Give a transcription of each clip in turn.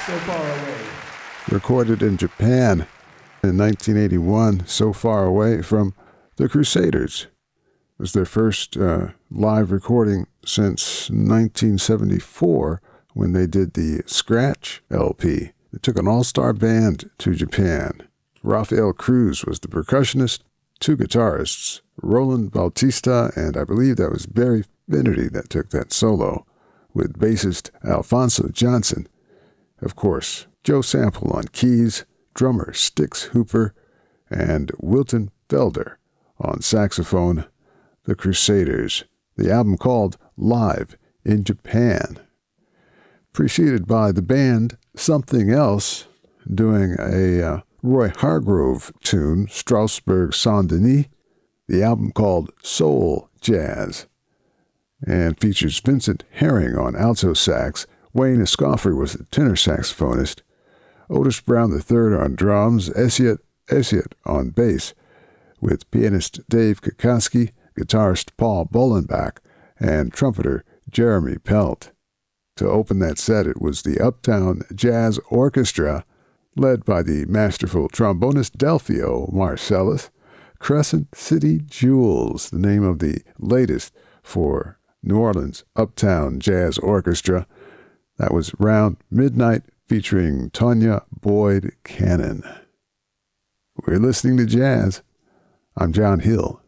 So Far Away. Recorded in Japan in 1981, So Far Away from the Crusaders. It was their first live recording since 1974 when they did the Scratch LP. They took an all-star band to Japan. Rafael Cruz was the percussionist, two guitarists, Roland Bautista, and I believe that was Barry Finnerty that took that solo, with bassist Alfonso Johnson. Of course, Joe Sample on keys, drummer Stix Hooper, and Wilton Felder on saxophone. The Crusaders, the album called Live in Japan. Preceded by the band Something Else doing a Roy Hargrove tune, Strasbourg Saint-Denis, the album called Soul Jazz, and features Vincent Herring on alto sax. Wayne Escoffer was the tenor saxophonist, Otis Brown III on drums, Essiet on bass, with pianist Dave Kukoski, guitarist Paul Bollenbach, and trumpeter Jeremy Pelt. To open that set, it was the Uptown Jazz Orchestra, led by the masterful trombonist Delphio Marcellus. Crescent City Jewels, the name of the latest for New Orleans Uptown Jazz Orchestra. That was Round Midnight, featuring Tonya Boyd Cannon. We're listening to jazz. I'm John Hill.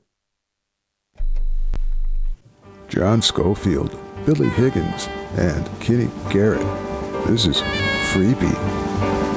John Schofield, Billy Higgins, and Kenny Garrett. This is Freebie.